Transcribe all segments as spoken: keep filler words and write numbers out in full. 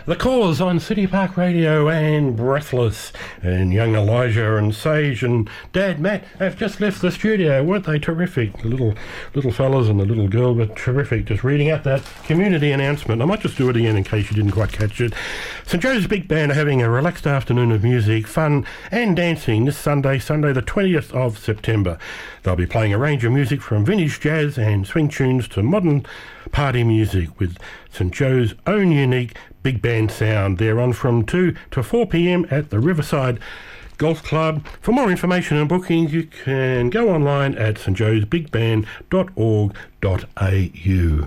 The Cause on City Park Radio and Breathless. And young Elijah and Sage and Dad Matt have just left the studio. Weren't they terrific? The little, little fellas and the little girl were terrific. Just reading out that community announcement. I might just do it again in case you didn't quite catch it. St Joe's Big Band are having a relaxed afternoon of music, fun and dancing this Sunday, Sunday the twentieth of September. They'll be playing a range of music from vintage jazz and swing tunes to modern party music with St Joe's own unique big band sound. They're on from two to four p.m. at the Riverside Golf Club. For more information and bookings, you can go online at st joes big band dot org dot a u.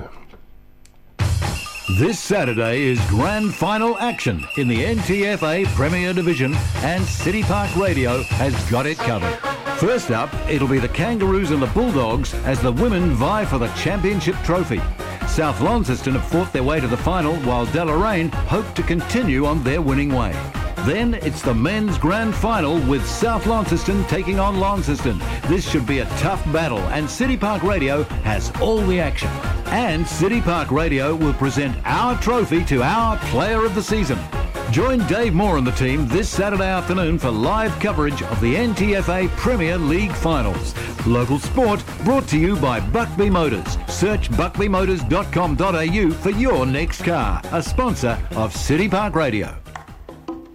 This Saturday is grand final action in the N T F A Premier Division, and City Park Radio has got it covered. First up, it'll be the Kangaroos and the Bulldogs as the women vie for the championship trophy. South Launceston have fought their way to the final, while Deloraine hope to continue on their winning way. Then it's the men's grand final with South Launceston taking on Launceston. This should be a tough battle, and City Park Radio has all the action. And City Park Radio will present our trophy to our player of the season. Join Dave Moore and the team this Saturday afternoon for live coverage of the N T F A Premier League Finals. Local sport brought to you by Buckby Motors. Search buckby motors dot com dot a u for your next car, a sponsor of City Park Radio.